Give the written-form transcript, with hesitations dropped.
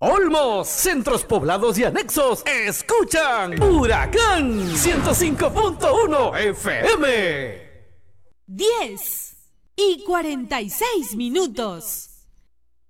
Olmos, centros poblados y anexos, escuchan Huracán 105.1 FM. 10:46.